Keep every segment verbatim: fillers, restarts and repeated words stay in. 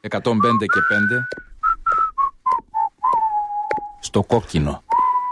εκατόν πέντε και πέντε στο κόκκινο.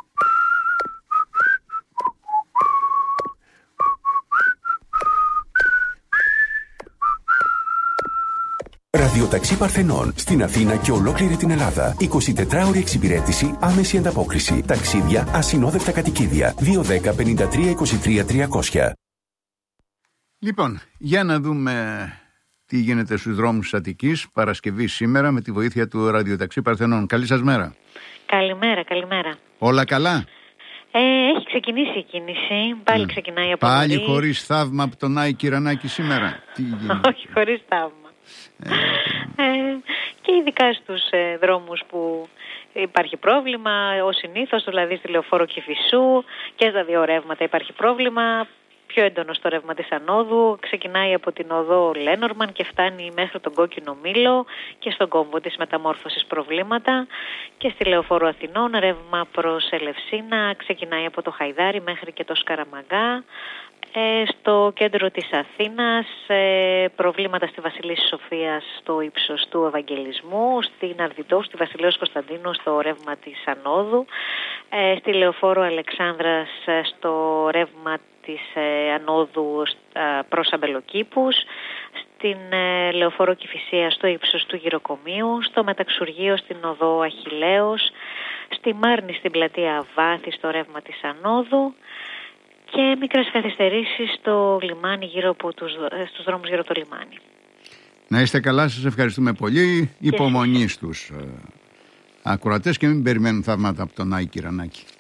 Ραδιοταξί Παρθενών στην Αθήνα και ολόκληρη την Ελλάδα. εικοσιτετράωρη εξυπηρέτηση, άμεση ανταπόκριση. Ταξίδια, ασυνόδευτα κατοικίδια. δύο δέκα πενήντα τρία είκοσι τρία τριακόσια. Λοιπόν, για να δούμε τι γίνεται στους δρόμους της Αττικής Παρασκευή σήμερα με τη βοήθεια του Ραδιοταξί Παρθενών. Καλή σας μέρα. Καλημέρα, καλημέρα. Όλα καλά? Ε, έχει ξεκινήσει η κίνηση. Πάλι mm. ξεκινάει από Πάλι νωρίς. χωρίς θαύμα από τον Άη Κυρανάκη σήμερα. Τι Όχι, χωρίς θαύμα. Ε, ε, και ειδικά στους ε, δρόμους που υπάρχει πρόβλημα, ως συνήθως, δηλαδή στη Λεωφόρο Κηφισού και στα δύο ρεύματα υπάρχει πρόβλημα. Πιο έντονο στο ρεύμα της ανόδου, ξεκινάει από την οδό Λένορμαν και φτάνει μέχρι τον Κόκκινο Μήλο και στον κόμβο της μεταμόρφωσης προβλήματα, και στη Λεωφόρο Αθηνών ρεύμα προς Ελευσίνα ξεκινάει από το Χαϊδάρι μέχρι και το Σκαραμαγκά. Ε, στο κέντρο της Αθήνας ε, προβλήματα στη Βασιλής Σοφίας στο ύψος του Ευαγγελισμού, στην Αρδιτό, στη Βασιλέως Κωνσταντίνου στο ρεύμα της ανόδου, ε, στη Λεωφόρο Αλεξάνδρας ε, στο ρεύμα της ε, ανόδου ε, προς Αμπελοκήπους, στην ε, Λεωφόρο Κηφισίας στο ύψος του Γυροκομείου, στο Μεταξουργείο στην οδό Αχιλλέως, στη Μάρνη στην πλατεία Βάθη στο ρεύμα της ανόδου, και μικρές καθυστερήσεις στο λιμάνι γύρω από τους, στους δρόμους γύρω από το λιμάνι. Να είστε καλά, σας ευχαριστούμε πολύ. Υπομονή στους ε, ακροατές και μην περιμένουν θαύματα από τον Άη Κυρανάκη.